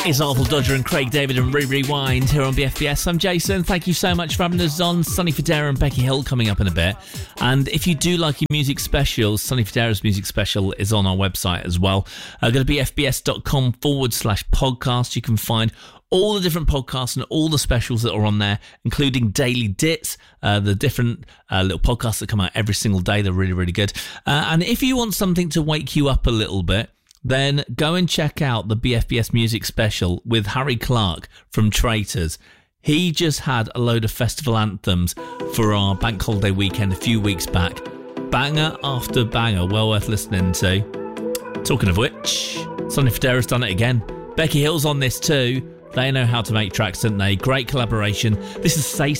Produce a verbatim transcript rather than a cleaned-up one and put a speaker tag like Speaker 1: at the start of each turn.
Speaker 1: It's Arthur Dodger and Craig David and Re Rewind here on B F B S. I'm Jason. Thank you so much for having us on. Sonny Fodera and Becky Hill coming up in a bit. And if you do like your music specials, Sonny Fodera's music special is on our website as well. Uh, go to bfbs.com forward slash podcast. You can find all the different podcasts and all the specials that are on there, including Daily Dits, uh, the different uh, little podcasts that come out every single day. They're really, really good. Uh, and if you want something to wake you up a little bit, then go and check out the B F B S music special with Harry Clark from Traitors. He just had a load of festival anthems for our bank holiday weekend a few weeks back. Banger after banger, well worth listening to. Talking of which, Sonny Fodera's done it again. Becky Hill's on this too. They know how to make tracks, don't they? Great collaboration. This is Say